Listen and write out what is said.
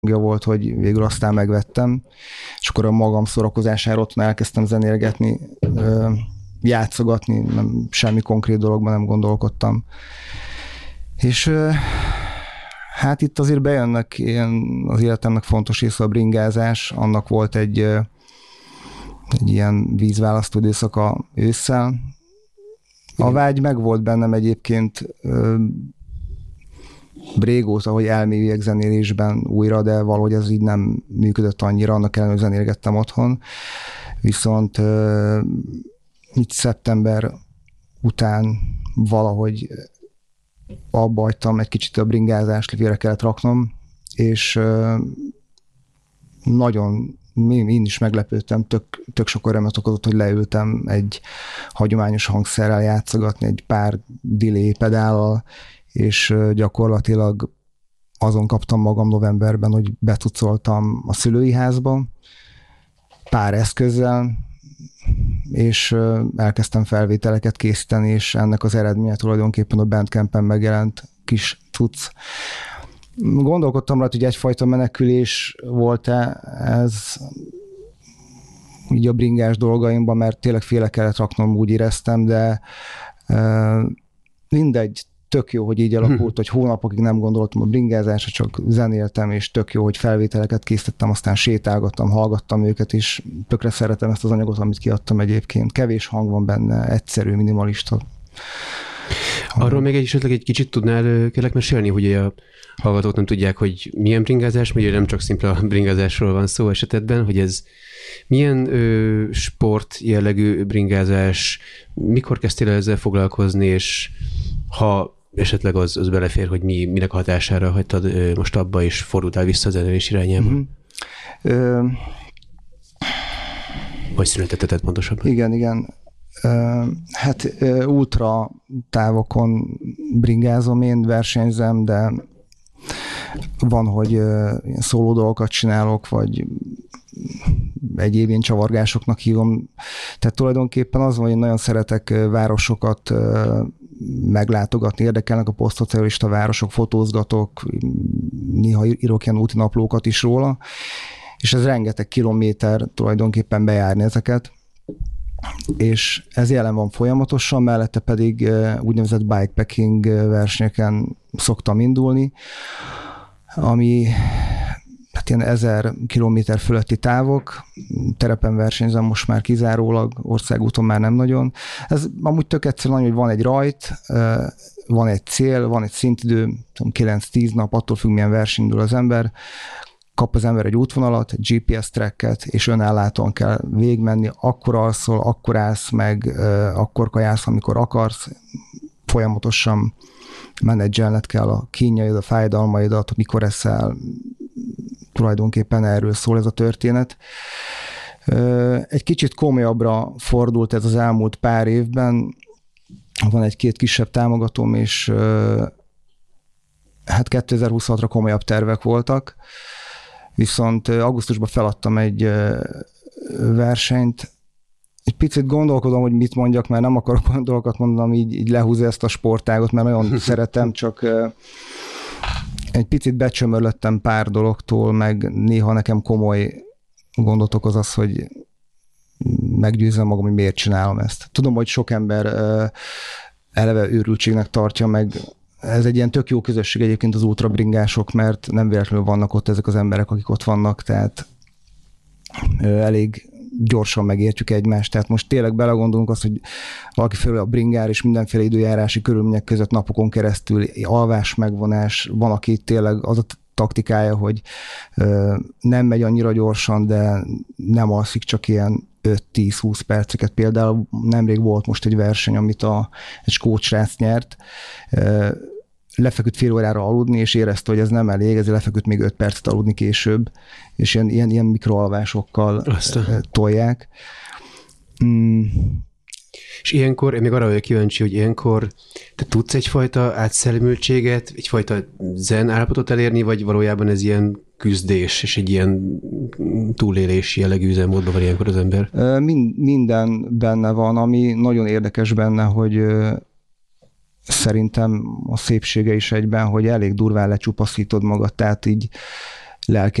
volt, hogy végül aztán megvettem, és akkor a magam szórakozására otthon elkezdtem zenélgetni, játszogatni, nem, semmi konkrét dologban nem gondolkodtam. És hát itt azért bejönnek ilyen az életemnek fontos része a bringázás, annak volt egy ilyen vízválasztó időszaka ősszel. A vágy megvolt bennem egyébként régóta, hogy elmélyüljek zenélésben újra, de valahogy ez így nem működött annyira, annak ellenére, hogy zenélgettem otthon. Viszont itt szeptember után valahogy abba hagytam egy kicsit a bringázást, félre kellett raknom, és nagyon én is meglepődtem, tök sok örömet okozott, hogy leültem egy hagyományos hangszerrel játszogatni, egy pár delay pedállal, és gyakorlatilag azon kaptam magam novemberben, hogy betucoltam a szülői házba pár eszközzel, és elkezdtem felvételeket készíteni, és ennek az eredménye tulajdonképpen a Bandcampen megjelent kis cucc. Gondolkodtam rá, hogy egyfajta menekülés volt-e ez így a bringás dolgaimban, mert tényleg félre kellett raknom, úgy éreztem, de mindegy, tök jó, hogy így alakult, hogy hónapokig nem gondoltam a bringázásra, csak zenéltem, és tök jó, hogy felvételeket készítettem, aztán sétálgattam, hallgattam őket, és tökre szeretem ezt az anyagot, amit kiadtam egyébként. Kevés hang van benne, egyszerű, minimalista. Arról még esetleg egy kicsit tudnál kérlek mesélni, hogy a hallgatók nem tudják, hogy milyen bringázás, mert nem csak szimpla bringázásról van szó esetedben, hogy ez milyen sport jellegű bringázás, mikor kezdtél ezzel foglalkozni, és ha esetleg az belefér, hogy minek hatására hagytad most abba, és fordultál vissza a zenélés irányába? Vagy születetted pontosabban? Igen. Hát ultra távokon bringázom, én versenyzem, de van, hogy szóló dolgokat csinálok, vagy egyéb ilyen csavargásoknak hívom. Tehát tulajdonképpen az van, hogy én nagyon szeretek városokat meglátogatni, érdekelnek a posztszocialista városok, fotózgatok, néha írok ilyen úti naplókat is róla, és ez rengeteg kilométer tulajdonképpen bejárni ezeket, és ez jelen van folyamatosan, mellette pedig úgynevezett bikepacking versenyeken szoktam indulni, ami hát ilyen 1000 kilométer fölötti távok, terepen versenyzem most már kizárólag, országúton már nem nagyon. Ez amúgy tök egyszerűen, hogy van egy rajt, van egy cél, van egy szintidő, 9-10 nap, attól függ, milyen versenyről az ember, kap az ember egy útvonalat, egy GPS tracket, és önellátóan kell végigmenni, akkor alszol, akkor állsz meg, akkor kajálsz, amikor akarsz, folyamatosan menedzselned kell a kínjaid, a fájdalmaidat, mikor eszel, tulajdonképpen erről szól ez a történet. Egy kicsit komolyabbra fordult ez az elmúlt pár évben, van egy-két kisebb támogatóm, és hát 2026-ra komolyabb tervek voltak, viszont augusztusban feladtam egy versenyt. Egy picit gondolkodom, hogy mit mondjak, mert nem akarok olyan dolgokat mondanom, így lehúzni ezt a sportágot, mert nagyon szeretem, csak egy picit becsömörlöttem pár dologtól, meg néha nekem komoly gondot okoz az, hogy meggyőzzem magam, hogy miért csinálom ezt. Tudom, hogy sok ember eleve őrültségnek tartja, meg ez egy ilyen tök jó közösség egyébként az ultrabringások, mert nem véletlenül vannak ott ezek az emberek, akik ott vannak, tehát elég gyorsan megértjük egymást. Tehát most tényleg belegondolunk azt, hogy valaki felül a bringár és mindenféle időjárási körülmények között napokon keresztül alvás, megvonás, van, aki tényleg az a taktikája, hogy nem megy annyira gyorsan, de nem alszik csak ilyen 5-10-20 perceket. Például nemrég volt most egy verseny, amit egy skót srác nyert, lefeküdt fél órára aludni, és érezte, hogy ez nem elég, ezért lefeküdt még 5 percet aludni később, és ilyen mikroalvásokkal tolják. És ilyenkor, én még arra vagyok kíváncsi, hogy ilyenkor te tudsz egyfajta átszellemültséget, egyfajta zen állapotot elérni, vagy valójában ez ilyen küzdés, és egy ilyen túlélés jellegű üzemmódban van ilyenkor az ember? Minden benne van, ami nagyon érdekes benne, hogy szerintem a szépsége is egyben, hogy elég durván lecsupaszítod magad, tehát így lelki